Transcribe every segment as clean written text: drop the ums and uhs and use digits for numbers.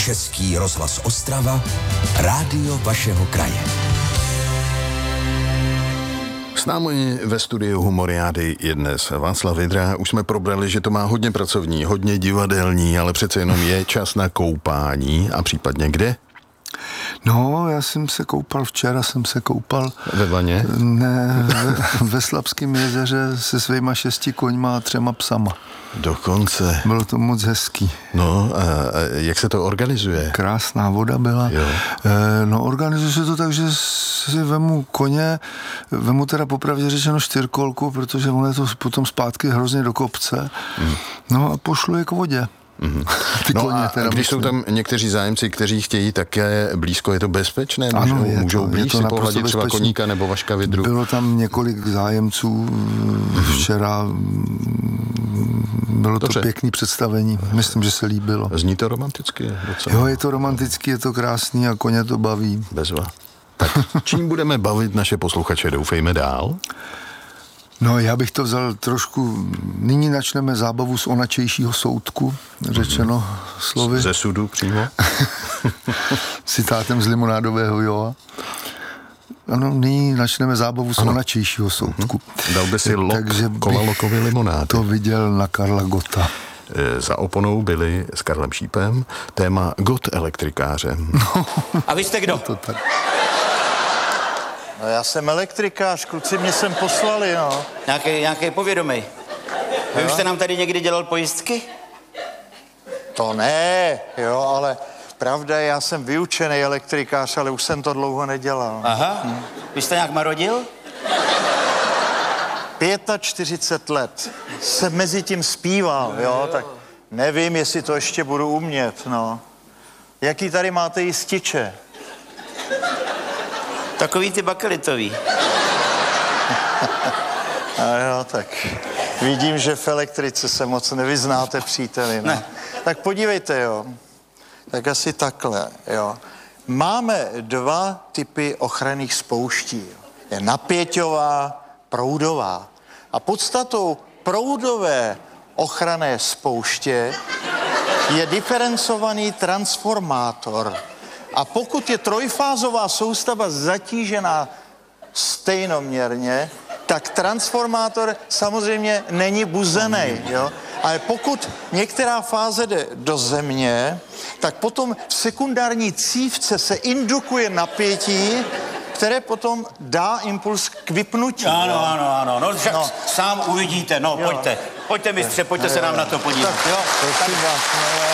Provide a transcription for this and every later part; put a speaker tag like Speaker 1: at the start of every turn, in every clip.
Speaker 1: Český rozhlas Ostrava, rádio vašeho kraje.
Speaker 2: S námi ve studiu Humoriády je dnes Václav Vydra. Už jsme probrali, že to má hodně pracovní, hodně divadelní, ale přece jenom je čas na koupání a případně kde?
Speaker 3: No, já jsem se koupal, včera jsem se koupal.
Speaker 2: Ve vaně?
Speaker 3: Ne, ve Slabském jezeře se svýma 6 koňma a 3 psama.
Speaker 2: Dokonce.
Speaker 3: Bylo to moc hezký.
Speaker 2: No, a jak se to organizuje?
Speaker 3: Krásná voda byla.
Speaker 2: Jo.
Speaker 3: No, organizuje se to tak, že si vemu koně, vemu teda popravdě řečeno 4kolku, protože ono je to potom zpátky hrozně do kopce. No a pošlu je k vodě.
Speaker 2: Ty no koně, a když jsou tam někteří zájemci, kteří chtějí také blízko, je to bezpečné?
Speaker 3: Ano,
Speaker 2: můžou blíž si pohladit třeba koníka nebo Vaška Vydru?
Speaker 3: Bylo tam několik zájemců včera. Bylo to pěkný představení. Myslím, že se líbilo.
Speaker 2: Zní to romanticky docela.
Speaker 3: Jo, je to romantický, je to krásný a koně to baví.
Speaker 2: Bezva. Tak čím budeme bavit naše posluchače, doufejme dál?
Speaker 3: No, já bych to vzal trošku, nyní načneme zábavu z onačejšího soudku, řečeno slovy.
Speaker 2: Ze sudu přímo?
Speaker 3: Citátem z Limonádového Joa. Ano, nyní načneme zábavu z onačejšího soudku.
Speaker 2: Dal by si Kolalokovi limonády.
Speaker 3: To viděl na Karla Gotta.
Speaker 2: Za oponou byli s Karlem Šípem téma Gott elektrikáře.
Speaker 4: A vy jste kdo?
Speaker 3: To tak.
Speaker 5: No já jsem elektrikář, kluci mě sem poslali, no.
Speaker 4: Nějaký povědomej. Vy už jste nám tady někdy dělal pojistky?
Speaker 5: To ne, jo, ale pravda je, já jsem vyučený elektrikář, ale už jsem to dlouho nedělal.
Speaker 4: Aha, vy jste nějak marodil?
Speaker 5: 45 let jsem mezi tím zpíval, jo, tak nevím, jestli to ještě budu umět, no. Jaký tady máte jističe?
Speaker 4: Takový ty bakelitový.
Speaker 5: A jo, tak vidím, že v elektrice se moc nevyznáte, příteli, no. Ne. Tak podívejte, jo, tak asi takhle, jo. Máme 2 typy ochranných spouští. Je napěťová, proudová. A podstatou proudové ochranné spouště je diferencovaný transformátor. A pokud je trojfázová soustava zatížená stejnoměrně, tak transformátor samozřejmě není buzenej, jo? Ale pokud některá fáze jde do země, tak potom v sekundární cívce se indukuje napětí, které potom dá impuls k vypnutí.
Speaker 4: Ano. No, však sám uvidíte, no, jo. Pojďte mistře, pojďte se nám na to podívat.
Speaker 5: Tak, jo, prosím vás, no.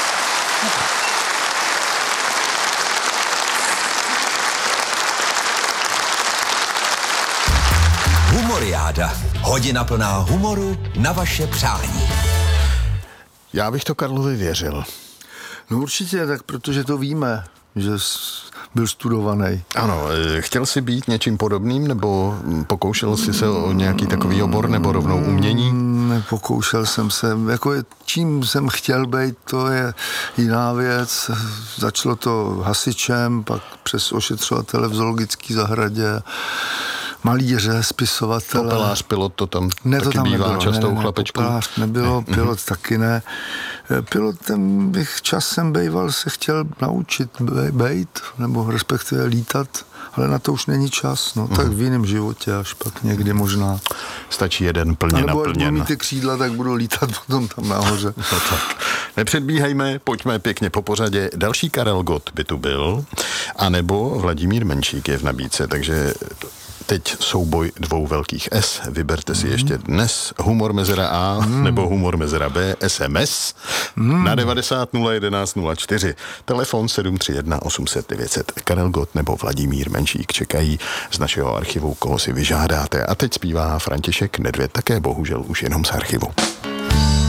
Speaker 1: Humoriáda. Hodina plná humoru na vaše přání.
Speaker 2: Já bych to Karlovi věřil.
Speaker 3: No určitě, tak protože to víme, že byl studovaný.
Speaker 2: Ano, chtěl jsi být něčím podobným, nebo pokoušel jsi se o nějaký takový obor, nebo rovnou umění?
Speaker 3: Nepokoušel jsem se, jako čím jsem chtěl být, to je jiná věc. Začalo to hasičem, pak přes ošetřovatele v zoologické zahradě, malíře, spisovatele.
Speaker 2: Popelář, pilot, to tam
Speaker 3: ne,
Speaker 2: taky
Speaker 3: to tam
Speaker 2: bývá
Speaker 3: nebylo,
Speaker 2: často u
Speaker 3: ne,
Speaker 2: chlapečků?
Speaker 3: Popelář nebylo, pilot taky ne. Pilotem bych časem bejval se chtěl naučit bejt, nebo respektive lítat, ale na to už není čas, no, tak v jiném životě až pak někdy možná.
Speaker 2: Stačí jeden plně naplněn.
Speaker 3: Nebo až budu mít ty křídla, tak budu lítat potom tam nahoře.
Speaker 2: No tak. Nepředbíhejme, pojďme pěkně po pořadě. Další Karel Gott by tu byl, anebo Vladimír Menšík je v nabídce, takže teď souboj 2 velkých S. Vyberte si ještě dnes humor mezera A nebo humor mezera B, SMS na 90 011 04. Telefon 731 800 900. Karel Gott nebo Vladimír Menšík čekají z našeho archivu, koho si vyžádáte. A teď zpívá František Nedvěd, také bohužel už jenom z archivu.